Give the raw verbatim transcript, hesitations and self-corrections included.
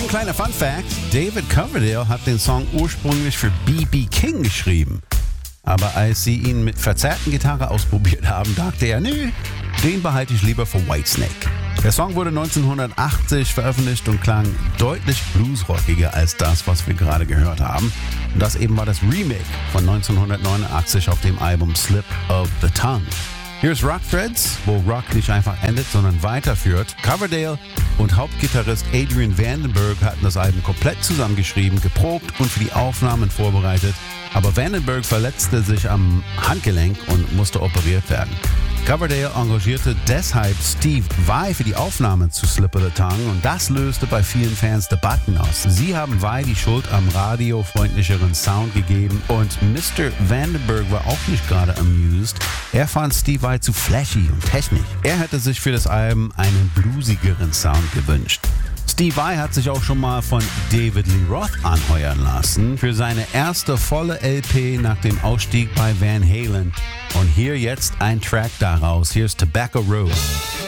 kleiner Fun Fact: David Coverdale hat den Song ursprünglich für B B King geschrieben. Aber als sie ihn mit verzerrten Gitarre ausprobiert haben, dachte er, nö, den behalte ich lieber für Whitesnake. Der Song wurde neunzehnhundertachtzig veröffentlicht und klang deutlich bluesrockiger als das, was wir gerade gehört haben. Und das eben war das Remake von neunzehnhundertneunundachtzig auf dem Album Slip of the Tongue. Hier ist Rock Threads, wo Rock nicht einfach endet, sondern weiterführt. Coverdale und Hauptgitarrist Adrian Vandenberg hatten das Album komplett zusammengeschrieben, geprobt und für die Aufnahmen vorbereitet. Aber Vandenberg verletzte sich am Handgelenk und musste operiert werden. Coverdale engagierte deshalb Steve Vai für die Aufnahmen zu Slip of the Tongue und das löste bei vielen Fans Debatten aus. Sie haben Vai die Schuld am radiofreundlicheren Sound gegeben und Mister Vandenberg war auch nicht gerade amused. Er fand Steve Vai zu flashy und technisch. Er hätte sich für das Album einen bluesigeren Sound gewünscht. Steve Vai hat sich auch schon mal von David Lee Roth anheuern lassen für seine erste volle L P nach dem Ausstieg bei Van Halen. Und hier jetzt ein Track daraus. Hier ist Tobacco Road.